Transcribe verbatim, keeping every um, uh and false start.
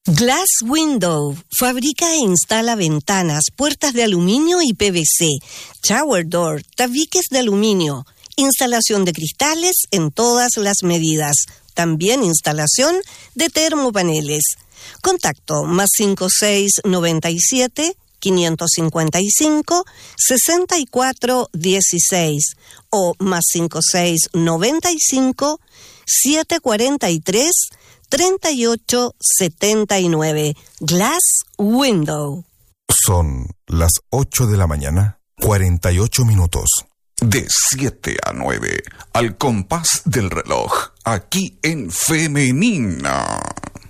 Glass Window fabrica e instala ventanas, puertas de aluminio y P V C, shower door, tabiques de aluminio, instalación de cristales en todas las medidas, también instalación de termopaneles. Contacto más cinco seis nueve siete, cinco cinco cinco, seis cuatro uno seis o más cinco seis nueve cinco, siete cuatro tres, treinta y ocho setenta y nueve. Glass Window. Son las ocho de la mañana, cuarenta y ocho minutos. De siete a nueve, al compás del reloj, aquí en Femenina.